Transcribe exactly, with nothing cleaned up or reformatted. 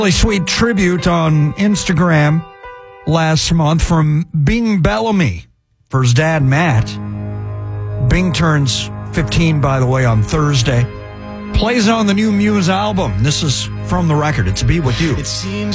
Really sweet tribute on Instagram last month from Bing Bellamy for his dad, Matt. Bing turns fifteen, by the way, on Thursday. Plays on the new Muse album. This is from the record. It's Be With You. It seems